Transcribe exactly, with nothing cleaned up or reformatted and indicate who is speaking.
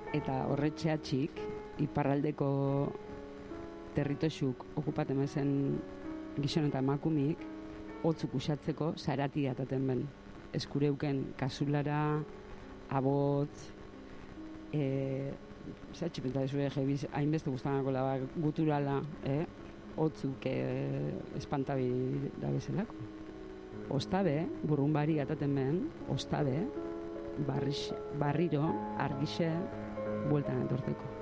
Speaker 1: eta horretxeatxik iparraldeko territoxuk okupaten bezen gizon eta emakumik hotzuk usatzeko zarati ataten ben. Eskureuken kasulara, abotz, e, zatxipenta desue jebiz, hainbeste guztanako laba guturala, eh? Hotzuk e, espantabi da bezalako. Ostabe, burrunbari ataten ben, ostabe, barrix, barriro, argixe, bueltan etorteko.